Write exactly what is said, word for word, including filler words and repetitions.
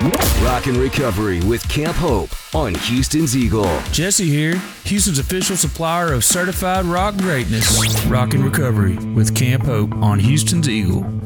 Rock and Recovery with Camp Hope on Houston's Eagle. Jesse here, Houston's official supplier of certified rock greatness. Rock and Recovery with Camp Hope on Houston's Eagle.